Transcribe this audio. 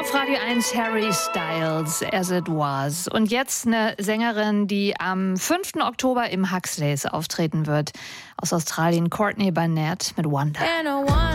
Auf Radio 1 Harry Styles, As It Was. Und jetzt eine Sängerin, die am 5. Oktober im Huxleys auftreten wird. Aus Australien, Courtney Barnett mit Wonder.